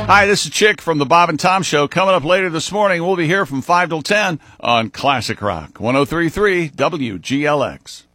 Hi, this is Chick from the Bob and Tom Show. Coming up later this morning, we'll be here from 5 till 10 on Classic Rock 103.3 WGLX.